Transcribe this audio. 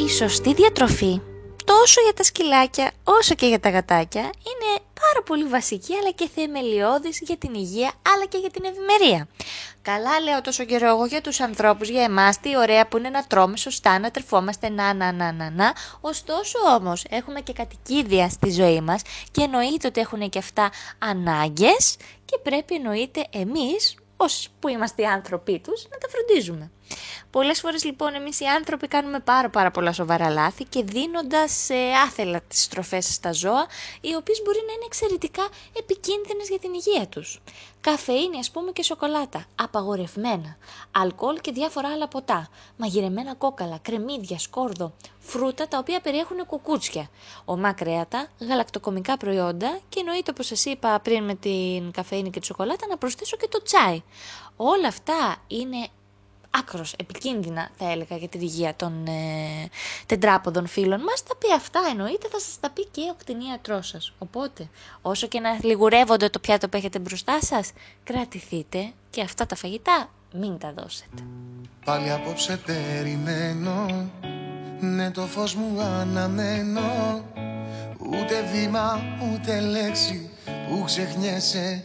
Η σωστή διατροφή, τόσο για τα σκυλάκια όσο και για τα γατάκια, είναι πάρα πολύ βασική αλλά και θεμελιώδης για την υγεία αλλά και για την ευημερία. Καλά λέω τόσο καιρό εγώ για τους ανθρώπους, για εμάς, τι ωραία που είναι να τρώμε σωστά, να τρεφόμαστε, να. Ωστόσο όμως έχουμε και κατοικίδια στη ζωή μας και εννοείται ότι έχουν και αυτά ανάγκες και πρέπει εννοείται εμείς, όσοι που είμαστε οι άνθρωποι τους, να τα φροντίζουμε. Πολλές φορές λοιπόν εμείς οι άνθρωποι κάνουμε πάρα πολλά σοβαρά λάθη και δίνοντας άθελα τις τροφές στα ζώα, οι οποίες μπορεί να είναι εξαιρετικά επικίνδυνες για την υγεία τους. Καφεΐνη ας πούμε και σοκολάτα, απαγορευμένα, αλκοόλ και διάφορα άλλα ποτά, μαγειρεμένα κόκαλα, κρεμμύδια, σκόρδο, φρούτα τα οποία περιέχουν κουκούτσια, ομά κρέατα, γαλακτοκομικά προϊόντα και εννοείται όπως σας είπα πριν με την καφεΐνη και τη σοκολάτα να προσθέσω και το τσάι. Όλα αυτά είναι άκρος επικίνδυνα θα έλεγα για την υγεία των τεντράποδων φίλων μας, τα οποία αυτά εννοείται θα σας τα πει και ο κτηνίατρός σας. Οπότε όσο και να λιγουρεύονται το πιάτο που έχετε μπροστά σας, κρατηθείτε και αυτά τα φαγητά μην τα δώσετε. Πάλι απόψε περιμένω, ναι το φως μου αναμένω, ούτε βήμα ούτε λέξη που ξεχνιέσαι